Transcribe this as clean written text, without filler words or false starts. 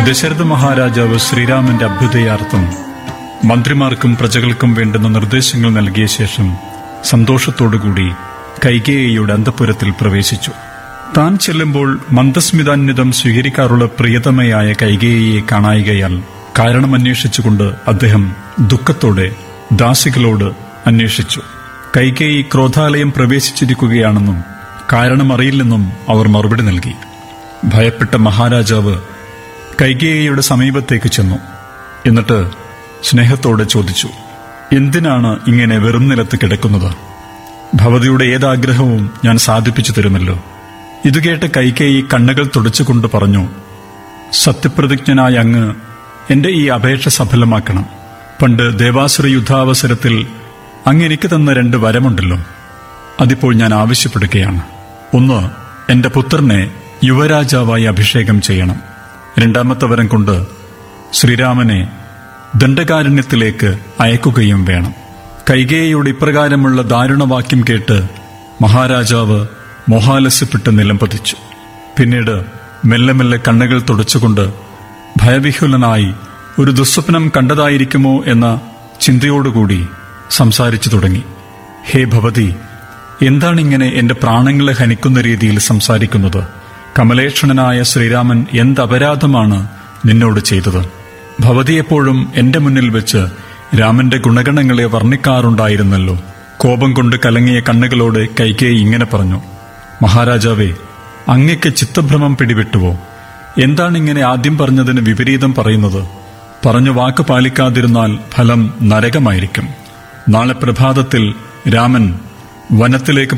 ദശരഥ മഹാരാജാവ് ശ്രീരാമന്റെ അഭ്യുദയാർത്ഥം മന്ത്രിമാർക്കും പ്രജകൾക്കും വേണ്ടുന്ന നിർദ്ദേശങ്ങൾ നൽകിയ ശേഷം സന്തോഷത്തോടുകൂടി കൈകേയിയുടെ അന്തഃപുരത്തിൽ പ്രവേശിച്ചു. താൻ ചെല്ലുമ്പോൾ മന്ദസ്മിതാന്വിതം സ്വീകരിക്കാറുള്ള പ്രിയതമയായ കൈകേയിയെ കാണായികയാൽ കാരണമന്വേഷിച്ചുകൊണ്ട് അദ്ദേഹം ദുഃഖത്തോടെ ദാസികളോട് അന്വേഷിച്ചു. കൈകേയി ക്രോധാലയം പ്രവേശിച്ചിരിക്കുകയാണെന്നും കാരണമറിയില്ലെന്നും അവർ മറുപടി നൽകി. ഭയപ്പെട്ട മഹാരാജാവ് കൈകേയിയുടെ സമീപത്തേക്ക് ചെന്നു. എന്നിട്ട് സ്നേഹത്തോടെ ചോദിച്ചു, എന്തിനാണ് ഇങ്ങനെ വെറും നിലത്ത് കിടക്കുന്നത്? ഭവതിയുടെ ഏതാഗ്രഹവും ഞാൻ സാധിപ്പിച്ചു തരുമല്ലോ. ഇതുകേട്ട് കൈകേയി കണ്ണുകൾ തുടച്ചുകൊണ്ട് പറഞ്ഞു, സത്യപ്രതിജ്ഞനായ അങ്ങ് എന്റെ ഈ അപേക്ഷ സഫലമാക്കണം. പണ്ട് ദേവാസുര യുദ്ധാവസരത്തിൽ അങ്ങ് എനിക്ക് തന്ന 2 വരമുണ്ടല്ലോ, അതിപ്പോൾ ഞാൻ ആവശ്യപ്പെടുകയാണ്. ഒന്ന്, എന്റെ പുത്രനെ യുവരാജാവായി അഭിഷേകം ചെയ്യണം. 2ാമത്തെ വരം കൊണ്ട് ശ്രീരാമനെ ദണ്ഡകാരണ്യത്തിലേക്ക് അയക്കുകയും വേണം. കൈകേയിയുടെ ഇപ്രകാരമുള്ള ദാരുണവാക്യം കേട്ട് മഹാരാജാവ് മോഹാലസ്യപ്പെട്ട് നിലംപതിച്ചു. പിന്നീട് മെല്ലെ മെല്ലെ കണ്ണുകൾ തുടച്ചുകൊണ്ട് ഭയവിഹുലനായി ഒരു ദുസ്വപ്നം കണ്ടതായിരിക്കുമോ എന്ന ചിന്തയോടുകൂടി സംസാരിച്ചു തുടങ്ങി. ഹേ ഭവതി, എന്താണിങ്ങനെ എന്റെ പ്രാണങ്ങളെ ഹനിക്കുന്ന രീതിയിൽ സംസാരിക്കുന്നത്? കമലേക്ഷണനായ ശ്രീരാമൻ എന്തപരാധമാണ് നിന്നോട് ചെയ്തത്? ഭവതി എപ്പോഴും എന്റെ മുന്നിൽ വെച്ച് രാമന്റെ ഗുണഗണങ്ങളെ വർണ്ണിക്കാറുണ്ടായിരുന്നല്ലോ. കോപം കൊണ്ട് കലങ്ങിയ കണ്ണുകളോടെ കൈകേയി ഇങ്ങനെ പറഞ്ഞു, മഹാരാജാവേ, അങ്ങയ്ക്ക് ചിത്തഭ്രമം പിടിവിട്ടുവോ? എന്താണിങ്ങനെ ആദ്യം പറഞ്ഞതിന് വിപരീതം പറയുന്നത്? പറഞ്ഞു വാക്ക് പാലിക്കാതിരുന്നാൽ ഫലം നരകമായിരിക്കും. നാളെ പ്രഭാതത്തിൽ രാമൻ വനത്തിലേക്ക്